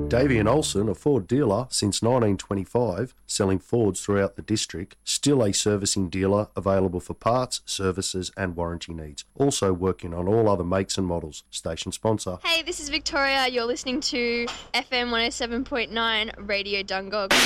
Davey and Olsen, a Ford dealer since 1925, selling Fords throughout the district, still a servicing dealer available for parts, services and warranty needs. Also working on all other makes and models. Station sponsor. Hey, this is Victoria. You're listening to FM 107.9 Radio Dungog.